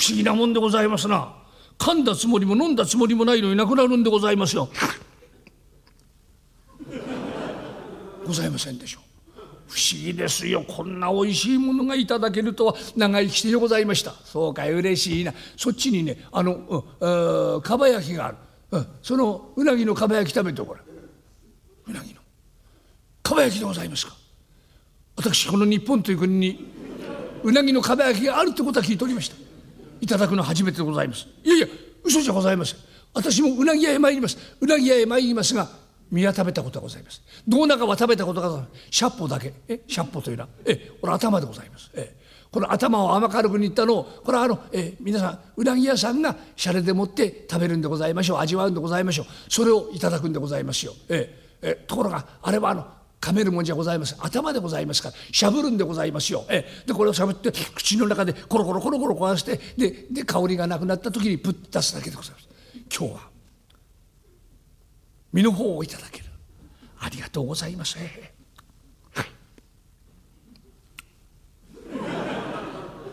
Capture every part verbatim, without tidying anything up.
不思議なもんでございますな。噛んだつもりも飲んだつもりもないのになくなるんでございますよ。ございませんでしょう。不思議ですよ。こんなおいしいものがいただけるとは長生きしてでございました。そうかい、嬉しいな。そっちにね、あの、うん、かば焼きがある、うん、そのうなぎのかば焼き食べてごらん。うなぎのかば焼きでございますか。私この日本という国にうなぎのかば焼きがあるってことは聞いておりました。いただくの初めてでございます。いやいや、嘘じゃございません。私もうなぎ屋へ参ります。うなぎ屋へ参りますが、身は食べたことがございます。胴中は食べたことがございます。シャッポだけ、えシャッポというのは、えこれ頭でございます。えこの頭を甘軽く煮ったのを、これはあの、え皆さんうなぎ屋さんがシャレでもって食べるんでございましょう。味わうんでございましょう。それをいただくんでございますよ。ええところがあれはあの噛めるもんじゃございません。頭でございますからしゃぶるんでございますよ。えでこれをしゃぶって口の中でコロコロコロコロ壊してでで香りがなくなった時にプッと出すだけでございます。今日は身の方をいただける。ありがとうございます。えーはい、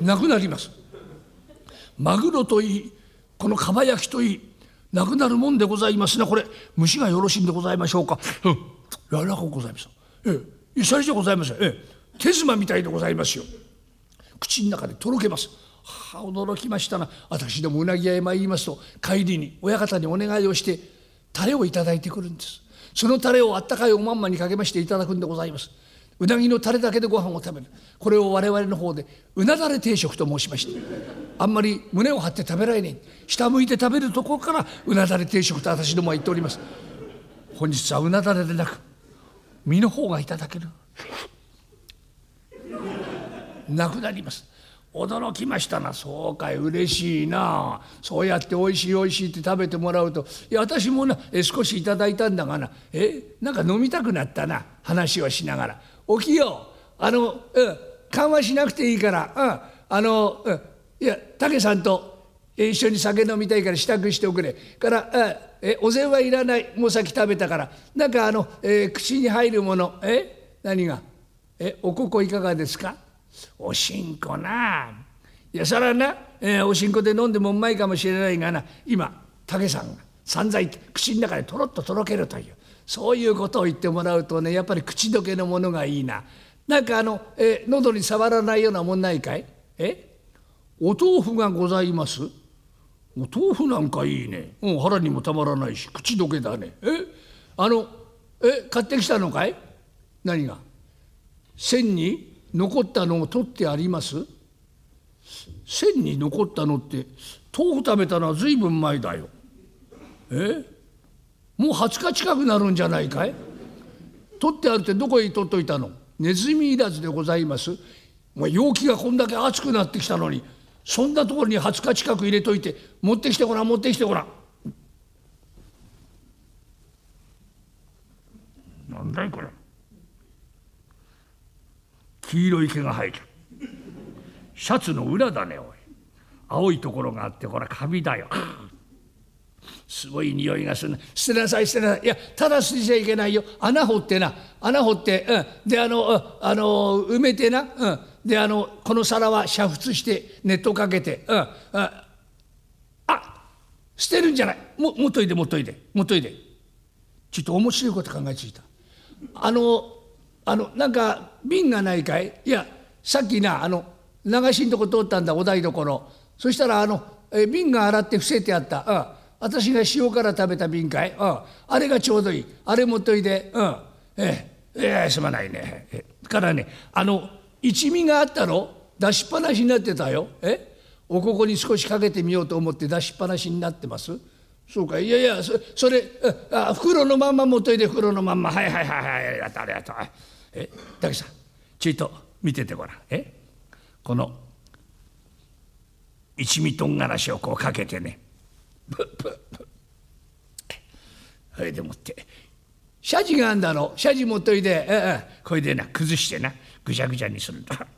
なくなります。マグロといいこのかば焼きといいなくなるもんでございますな。これ蒸しがよろしいんでございましょうか。うん、柔らかくございます。ええ、シャリじゃございません。ええ、手妻みたいでございますよ。口の中でとろけます。はあ、驚きましたな。私どもうなぎ屋へ参りますと帰りに親方にお願いをしてタレをいただいてくるんです。そのタレをあったかいおまんまにかけましていただくんでございます。うなぎのタレだけでご飯を食べる。これを我々の方でうなだれ定食と申しまして、あんまり胸を張って食べられない、下向いて食べるところからうなだれ定食と私どもは言っております。本日はうなだれでなく身の方がいただける。なくなります。驚きましたな。そうかい、嬉しいな。そうやっておいしいおいしいって食べてもらうと、いや私もなえ少しいただいたんだがな、えなんか飲みたくなったな。話をしながら起きよう。あの、うん、緩和しなくていいから、うん、あの、うん、いや武さんと一緒に酒飲みたいから支度しておくれから、うん、えお膳はいらない。もう先食べたから。なんかあの、えー、口に入るもの、え何がえおここいかがですか。おしんこな。いやそらな、えー、おしんこで飲んでもうまいかもしれないがな、今武さんが散々口の中でとろっととろけるという、そういうことを言ってもらうとね、やっぱり口どけのものがいいな。なんかあの、えー、喉に触らないようなもんないかい。えお豆腐がございます。お豆腐なんかいいね。うん、腹にもたまらないし口どけだね。えあのえ買ってきたのかい。何が線に残ったのを取ってあります。線に残ったのって豆腐食べたのはずいぶん前だよ。えもうはつか近くなるんじゃないかい。取ってあるってどこへ取っといたの。ネズミいらずでございます。もう陽気がこんだけ暑くなってきたのにそんなところにはつか近く入れといて持ってきてごらん持ってきてごらん。なんだいこれ。黄色い毛が生えてる。シャツの裏だねおい。青いところがあってこれカビだよ。すごい匂いがするな。捨てなさい捨てなさい。いやただ捨てちゃいけないよ。穴掘ってな穴掘って、うん、であの、うん、あの埋めてな、うん、であのこの皿は煮沸して熱湯かけて、うん、ああ捨てるんじゃない。も持っといて持っといて持っといて。ちょっと面白いこと考えついた。あのあのなんか瓶がないかい。いやさっきなあの流しんとこ通ったんだお台所。そしたらあのえ瓶が洗って伏せてあった、うん、私が塩辛食べた瓶かい、うん、あれがちょうどいい。あれ持っといて、うん、ええええすまないね。えからねあの一味があったろ出しっぱなしになってたよ。えおここに少しかけてみようと思って出しっぱなしになってます。そうか。いやいや そ, それあ袋のまんま持っといて袋のまんま。はいはいはいはいありがとうありがとう。えだけさんちょいと見ててごらん。えこの一味とんがらしをこうかけてねプップップッそれでもってシャジがあんだろ。シャジ持っといて、ええ、これでな崩してなぐちゃぐちゃにするんだ。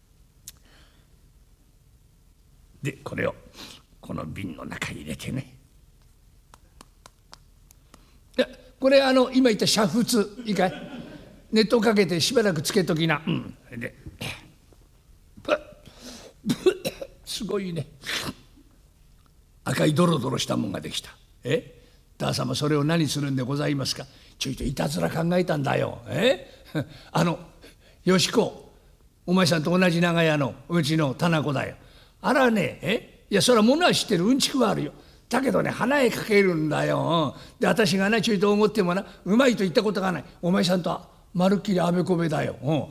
でこれをこの瓶の中に入れてね。いやこれあの今言った煮沸いいかい。熱湯かけてしばらくつけときな。うんでプップッすごいね。 赤いドロドロしたもんができた。え旦様それを何するんでございますか。ちょいといたずら考えたんだよ。えあのよしこお前さんと同じ長屋のうちの店子だよ。あらねえいやそれは物は知ってるうんちくはあるよ。だけどね鼻へかけるんだよ。で私がねちょいと思ってもなうまいと言ったことがない。お前さんとはまるっきりあべこべだよ。うん、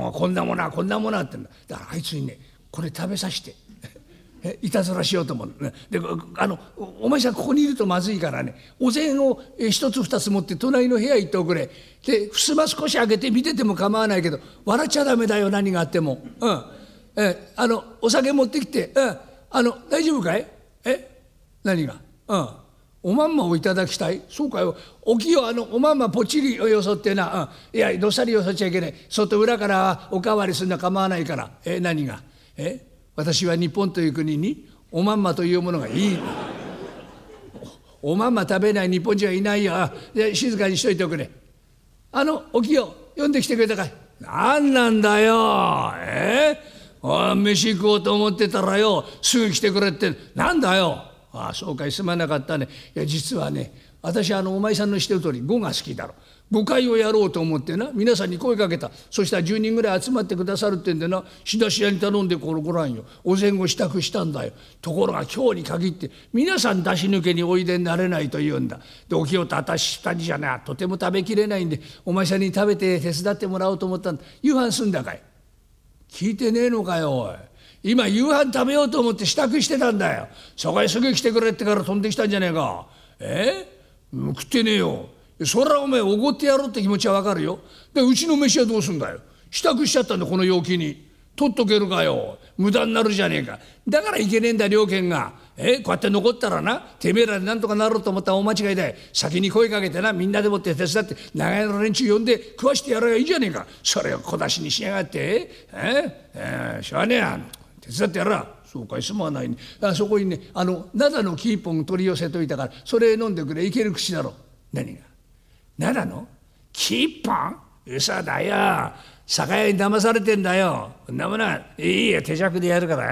こんなものはこんなものはってんだ。だからあいつにねこれ食べさせてえいたずらしようと思う。であのお前さんここにいるとまずいからねお膳を一つ二つ持って隣の部屋行っておくれ。で襖少し開けて見てても構わないけど笑っちゃダメだよ何があっても。うんえあのお酒持ってきて、うん、あの大丈夫かい。え何が。うんおまんまをいただきたい。そうかよ。おきよあのおまんまぽちりをよそってな、うん、いやどっさりよそっちゃいけない。外裏からおかわりするのは構わないから。え何が。え私は日本という国におまんまというものがいい。お、おまんま食べない日本人はいないよ。で静かにしといておくれ。あのおきよ呼んできてくれたかい。なんなんだよ。えあ飯食おうと思ってたらよすぐ来てくれってなんだよ。ああそうかいすまなかったね。いや実はね私あのお前さんのしてる通り碁が好きだろ。碁会をやろうと思ってな皆さんに声かけた。そしたらじゅうにんぐらい集まってくださるってんでな仕出し屋に頼んでころごらんよお膳を支度したんだよ。ところが今日に限って皆さん出し抜けにおいでになれないと言うんだ。でおきよと私二人じゃなとても食べきれないんでお前さんに食べて手伝ってもらおうと思ったんだ。夕飯済んだかい。聞いてねえのかよおい。今夕飯食べようと思って支度してたんだよ。そこへすぐ来てくれってから飛んできたんじゃねえか。え食ってねえよ。そりゃお前おごってやろうって気持ちはわかるよ。でうちの飯はどうすんだよ。支度しちゃったんだこの陽気に。取っとけるかよ。無駄になるじゃねえか。だからいけねえんだ両家が。えこうやって残ったらなてめえらでなんとかなろうと思ったら大間違いだよ。先に声かけてなみんなでもって手伝って長屋の連中呼んで食わしてやればいいじゃねえか。それを小出しにしやがってええしょうがねえや手伝ってやら。そうかいすまないね。あそこにねあの灘のキーポン取り寄せといたからそれ飲んでくれ。いける口だろ。何が灘のキーポン。嘘だよ。酒屋に騙されてんだよ。そんなものはいいよ手酌でやるから。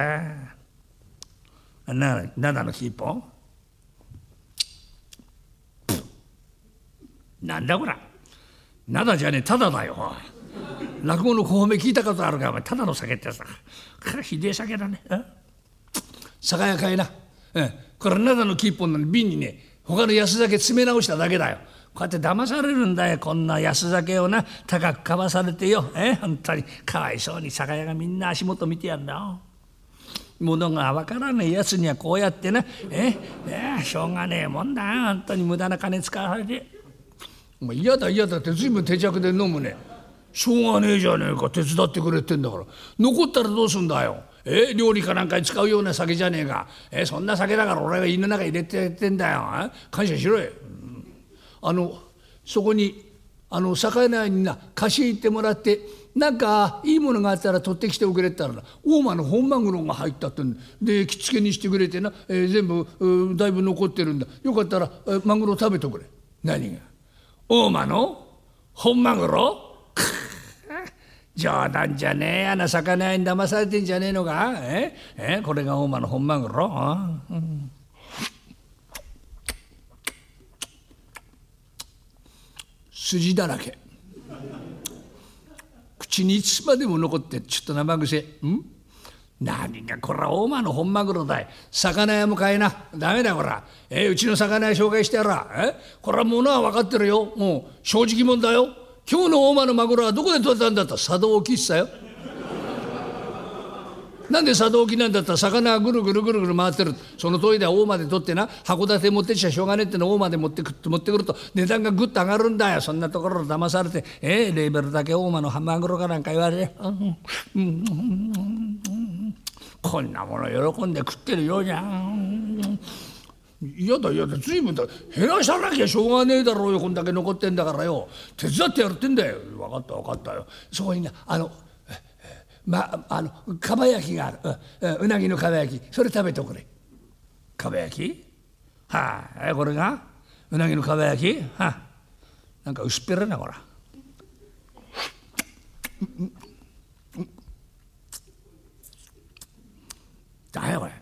な灘のキーポンなんだこら。灘じゃねえただだよ。落語の小褒め聞いたことあるかお前ただの酒ってさひでえ酒だね。酒屋買いな、うん、これ灘のキーポンの瓶にね他の安酒詰め直しただけだよ。こうやって騙されるんだよ。こんな安酒をな高く買わされてよ。え本当にかわいそうに酒屋がみんな足元見てやんだよ。物が分からねえやつにはこうやってなええしょうがねえもんだよ。本当に無駄な金使われてお前嫌だ嫌だって随分手酌で飲むね。しょうがねえじゃねえか手伝ってくれってんだから。残ったらどうすんだよ。え料理かなんかに使うような酒じゃねえか。えそんな酒だから俺は胃の中入れてやってんだよ。感謝しろよ。あのそこにあの酒屋にな貸し行ってもらってなんかいいものがあったら取ってきておくれって言ったら大間の本マグロが入ったってんで着付けにしてくれてな、えー、全部だいぶ残ってるんだ。よかったら、えー、マグロ食べてくれ。何が大間の本マグロ冗談じゃねえやな。魚屋に騙されてんじゃねえのか。ええこれが大間の本マグロ、うん、筋だらけ口にいつまでも残ってちょっと生癖。ん何がこれは大間の本マグロだい。魚屋も買えなダメだこら。えうちの魚屋紹介してやら。えこれは物は分かってるよ。もう正直者だよ。今日の大間のマグロはどこで取れたんだったら佐渡沖っさよ。なんで佐渡沖なんだったら魚がぐるぐるぐるぐる回ってる。その通りで大間で取ってな函館持ってきちゃしょうがねえっての大間で持ってくって持ってくると値段がぐっと上がるんだよ。そんなところを騙されてえー、レーベルだけ大間のマグロかなんか言われて、うんうんうんうん、こんなもの喜んで食ってるようじゃん。嫌だ嫌だ随分だ減らさなきゃしょうがねえだろうよ。こんだけ残ってんだからよ手伝ってやるってんだよ。分かった分かったよ。そこにねあのまあのかば焼きがある、うん、うなぎのかば焼きそれ食べておくれ。かば焼きはあこれがうなぎのかば焼きはあなんか薄っぺらいなこら。だよこれ